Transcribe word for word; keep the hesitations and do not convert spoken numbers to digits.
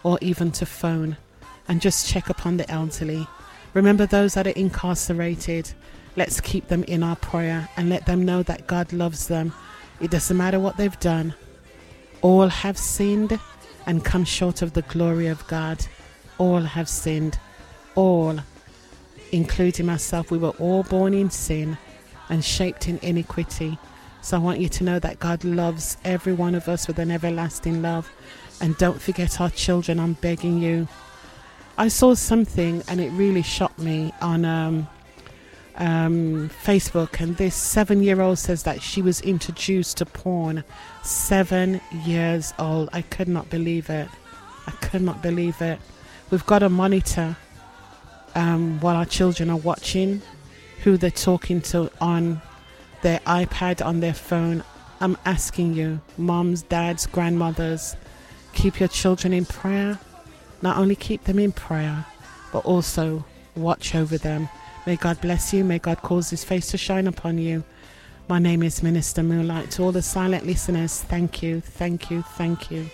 or even to phone and just check upon the elderly. Remember those that are incarcerated. Let's keep them in our prayer and let them know that God loves them. It doesn't matter what they've done. All have sinned and come short of the glory of God. All have sinned. All, including myself, we were all born in sin and shaped in iniquity. So I want you to know that God loves every one of us with an everlasting love. And don't forget our children, I'm begging you. I saw something and it really shocked me on um, um, Facebook. And this seven-year-old says that she was introduced to porn. Seven years old. I could not believe it. I could not believe it. We've got to monitor um, while our children are watching, who they're talking to on their iPad, on their phone. I'm asking you, moms, dads, grandmothers, keep your children in prayer. Not only keep them in prayer, but also watch over them. May God bless you. May God cause his face to shine upon you. My name is Minister Moonlight. To all the silent listeners, thank you, thank you, thank you.